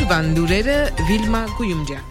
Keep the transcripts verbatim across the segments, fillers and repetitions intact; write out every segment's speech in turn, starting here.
Օրվան լուրերը Վիլմա Գույումջյան։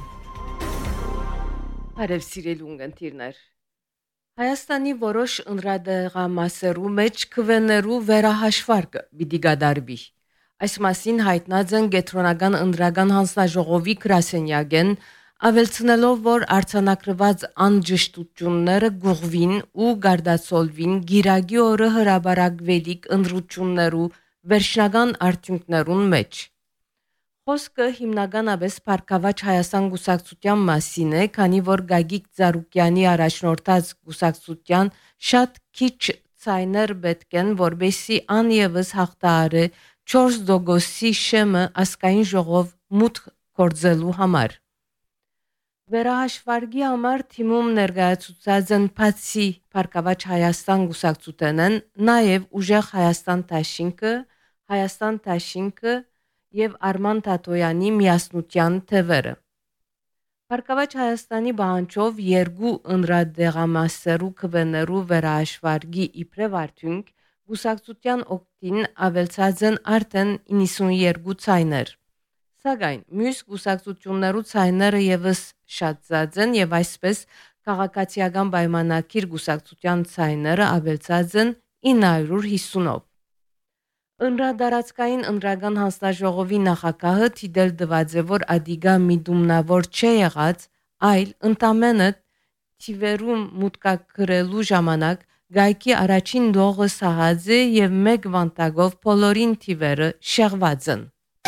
Հարև սիրելի ունգընտիրներ։ Հայաստանի որոշ ընդրադեղամասերու մեջ քվեներու վերահաշվարկը պիտի գադարվի։ Այս մասին հայտնած են Գետրոնական ընդրական հանձնաժողովի գրասենյակեն, ավելցնելով, որ արձանագրված անջշտությունները գուղվին ու գարդացոլվին գիրագի օրը հրաբարակվելիք ընդրություններու վերջնական արդյունքներուն մեջ։ Խոսքը հիմնականապես Փառքավաճ Հայաստան գուսակցության մասին է, քանի որ Գագիկ Ծառուկյանի առաջնորդած գուսակցության շատ քիչ ցայներ պետք են, որբեսի անևս հաղթահարը չորս դոգոսի շեմը ասկային ժողով մուտք գործելու համար։ Վերահաշվարկի համար թիմում ներկայացուցած են բացի Փառքավաճ Հայաստան գուսակցութենեն, նաև Ուժեղ Հայաստան Դաշինքը, Հայաստան Դաշինքը եւ Արման Թաթոյանի միասնության թևերը։ Փառքավաճ Հայաստանի բանջով երկու ընդրադեղամասերու քվեներու վերահաշվարկի իբրև արդյունք գուսակցության օգտին ավելցած են արդեն իննսունյերկու ցայներ։ Սակայն մյուս գուսակցություններու ցայները եւս շատացած են եւ այսպես քաղաքացիական պայմանագիր գուսակցության ցայները ավելցած են ինը հարյուր հիսունով։ Ընդրադարածքային ընդրական հանձնաժողովի նախագահը թիդել դված է, որ ադիգա միդումնավոր չէ եղած, այլ ընդամենը թիվերում մուտքագրելու ժամանակ գայքի առաջին դողը սահած է եւ մեկ վանտագով բոլորին թիվերը շեղված են։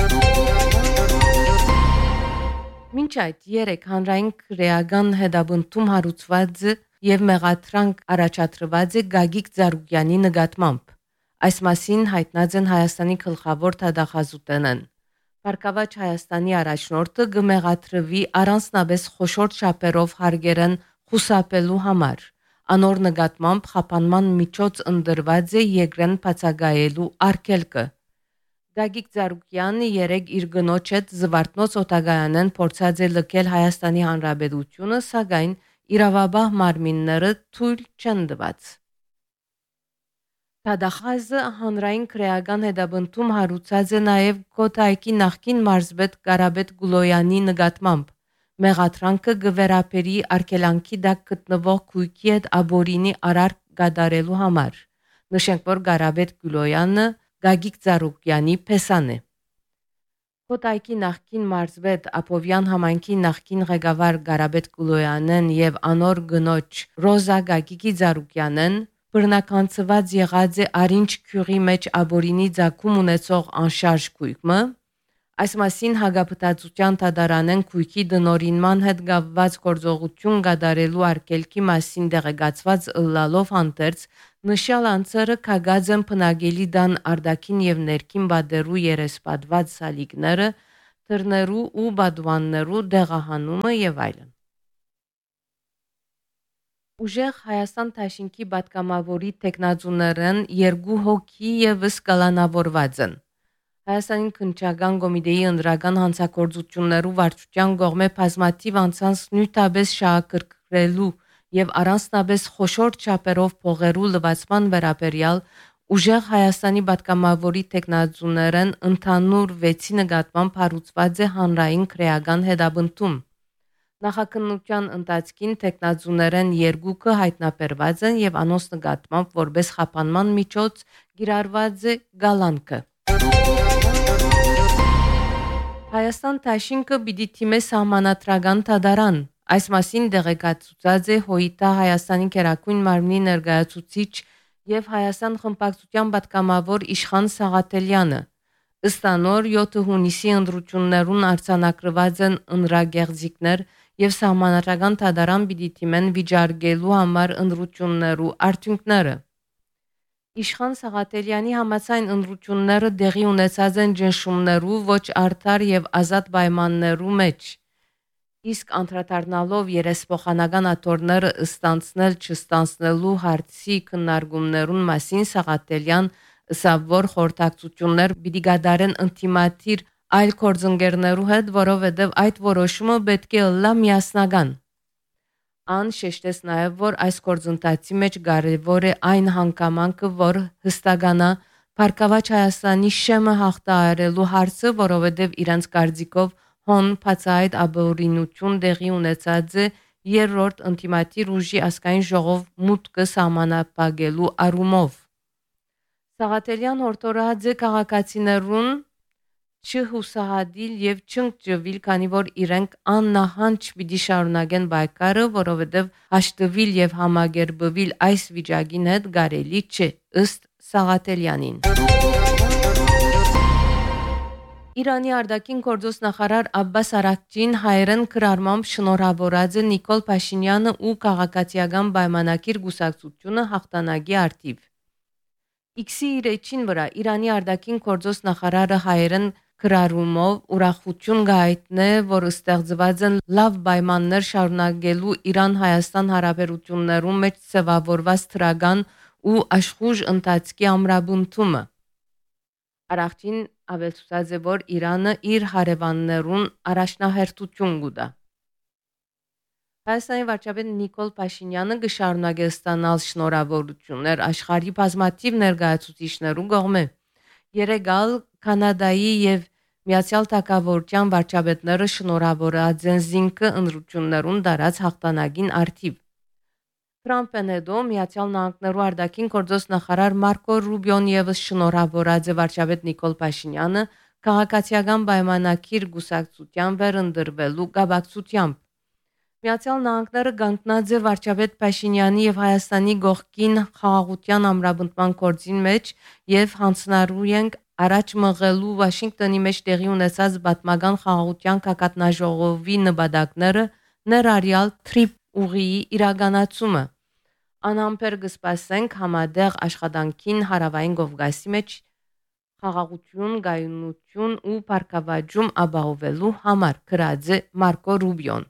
Մինչ այդ երեք հանրային քրեական հետաբնթում հարուցված եւ մեղադրանք առաջադրված է Գագիկ Ծառուկյանի նկատմամբ։ Այս մասին հայտնած են Հայաստանի գլխավոր դատախազուտենեն։ Փառքավաճ Հայաստանի առաջնորդը գմեղադրվի առանձնապես խոշոր չափերով հարգերեն խուսափելու համար։ Անոր նկատմամբ խափանման միջոց ընդրված է երկրեն բացակայելու արգելքը։ Գագիկ Ծառուկյանը երեք իր գնոջ հետ զվարթնոց օտագայանեն փորձած է լքել Հայաստանի Հանրապետությունը, սակայն իրավաբան մարմինները թույլ չեն տված։ Տադախազը հանրային քրեական հետաբնթում հարուցած է նաև Կոտայքի նախկին մարզպետ Կարապետ Գուլոյանի նկատմամբ։ Մեղադրանքը գվերապերի արգելանքի դակ գտնվող քույքի հետ աբորինի արարք գադարելու համար։ Նշենք, որ Կարապետ Գուլոյանը Գագիկ Ծառուկյանի փեսան է։ Կոտայքի նախկին մարզպետ Աբովյան համայնքի նախկին ղեկավար Կարապետ Գուլոյանն եւ անոր գնոջ Ռոզա Գագիկի Ծառուկյանն բռնականցված եղած է Արինչ քյուրի մեջ աբորինի ցակում ունեցող անշարժ քույկը։ Այս մասին հագապտածության դատարանեն քույքի դնորինման հետ կապված գործողություն կատարելու արգելքի մասին դեղեկացված ըլլալով հանդերձ նշյալ անձերը քագած են բնակելի դան արտաքին եւ ներքին բادرու երեսպատված սալիկները, թռներու ու բադուաններու դեղահանումը եւ այլն։ Ուժեղ Հայաստան Դաշինքի պատգամավորի տեխնազուներն երկու հոգի եւս կալանավորված են։ Հայաստանի քննչական կոմիտեի ընդրական հանցագործություններու վարչության կողմէ բազմաթիվ անձանց նույնտաբես շահագրգռելու եւ առանձնապես խոշոր չափերով փողերու լվացման վերաբերյալ Ուժեղ Հայաստանի պատգամավորի տեխնազուներն ընդհանուր վեցի նկատմամբ հարուցված է հանրային քրեական հետաբնթում։ Նախաքննության ընթացքին տեխնազուներն երկուքը հայտնաբերված են եւ անոնց նկատմամբ որպես խափանման միջոց գիրառված է գալանքը։ Հայաստան Դաշինքը պիտի թիմե սահմանադրական դատարան։ Այս մասին դեղեկացուցած է ՀՅԴ Հայաստանի Գերագույն մարմնի ներկայացուցիչ եւ Հայաստան խմբակցության պատգամավոր Իշխան Սաղաթելյանը։ Ըստ անոր յոթ հունիսի ընտրություններուն արձանագրված են ընրագեղձիկներ եւ սահմանադրական դատարան պիտի թիմեն վիճարկելու համար ընտրություններու արդյունքները։ Իշխան Սաղաթելյանի համաձայն ընտրությունները դեղի ունեցած են ճնշումներու ոչ արդար եւ ազատ պայմաններու մեջ։ Իսկ անդրադառնալով երեսփոխանական աթոռները ստանցնել չստանցնելու հարցի քննարկումներուն մասին Սաղաթելյան ըսավ, որ խորհրդակցություններ պիտի կատարեն ինտիմատիր այլ գործընկերներու հետ, որովհետև այդ որոշումը պետք է ըլլա միասնական։ Ան շեշտեց նաև, որ այս գործընթացի մեջ կարևոր է այն հանգամանքը, որ հստականա Փառքավաճ Հայաստանի շեմը հաղթահարելու հարցը, որովհետև իրանց կարծիքով հոն բացահայտ ապօրինություն տեղի ունեցած է երրորդ ինտիմատիր ուժի ազգային ժողով մուտքը սահմանափակելու առումով։ Սաղաթելյան հորդորած է քաղաքացիներուն չհուսահատիլ եւ չընկճվել, քանի որ իրենք աննահանջ պիտի շարունակեն պայքարը, որովհետեւ հաշտվել եւ համագերբվել այս վիճակին հետ կարելի չէ, ըստ Սաղաթելյանին։ Իրանի արտաքին գործոս նախարար Աբբաս Արաքչին հայերեն քրարմամբ շնորհավորած է Նիկոլ Փաշինյանը ու քաղաքացիական պայմանագիր գուսակցությունը հաղթանակի արդիվ։ X-ի իր էջին վրա Իրանի արտաքին գործոս նախարարը հայերեն քրարումով ուրախություն գայտնե, որ ստեղծված են լավ պայմաններ շարունակելու Իրան-Հայաստան հարաբերություններում մեջ ձևավորված թրագան ու աշխուժ ընթացքի ամրապնդումը։ Արաքչին ավելցուցած է, որ Իրանը իր հարևաններուն առաջնահերթություն կտա։ Հայաստանի վարչապետ Նիկոլ Փաշինյանը կշարունակի ստանալ շնորհավորություններ աշխարհի բազմաթիվ ներկայացուցիչներու կողմէ։ Երեգալ Կանադայի եւ Միացյալ Թագավորության վարչապետները շնորհավորած են զինքը ընտրություններուն դարած հաղթանակին արդիվ։ Թրամփն հետո Միացյալ Նահանգներու արտաքին գործոս նախարար Մարկո Ռուբիոն եւս շնորհավորած է վարչապետ Նիկոլ Փաշինյանը քաղաքացիական պայմանագիր գուսակցության վերընտրվելու կապակցությամբ։ Միացյալ Նահանգները գանտնած է վարչապետ Փաշինյանի եւ Հայաստանի գողքին խաղաղության ամրապնդման գործին մեջ եւ հանձնարարու ենք առաջ մղելու Վաշինգտոնի մեջ տեղի ունեցած պատմական խաղաղության կակատնաժողովի նպատակները ներառյալ թրիփ ուղիի իրականացումը։ Անամպեր կսպասենք համադեղ աշխատանքին հարավային Կովկասի մեջ խաղաղություն, գայունություն ու փառքավաճում ապահովելու համար, գրած է Մարկո Ռուբիոն։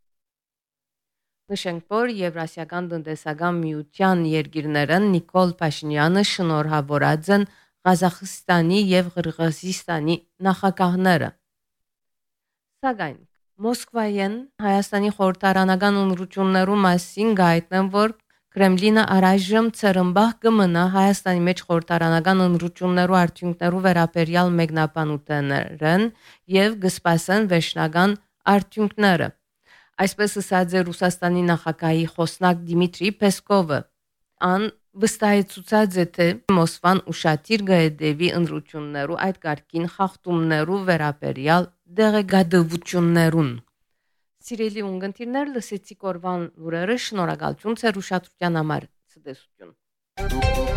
Նշենք, որ Եվրասիական տնտեսական միության երկիրները Նիկոլ Փաշինյանը շնորհավորած են Ղազախստանի եւ Ղրղըզստանի նախագահները։ Սակայն Մոսկվայեն Հայաստանի խորհրդարանական ընտրություններու մասին գայտնեն, որ Կրեմլինը առայժմ ցրմբահ կմնա Հայաստանի մեջ խորհրդարանական ընտրություններու արդյունքներու վերաբերյալ մեկնաբանութեններն եւ կսպասեն վերջնական արդյունքները։ Այսպես ասաց է Ռուսաստանի նախագահի խոսնակ Դիմիտրի Պեսկովը։ Ան վստահեցուցած է, թե Մոսկվան ուշադիր կհետևի ընտրություններու այդ կարգին խախտումներու վերաբերյալ դեղեկատվություններուն։ Սիրելի ունգընտիրներ, լսեցիք օրվան լուրերը, շնորհակալություն ձեր ուշադրության համար։ Ցտեսություն։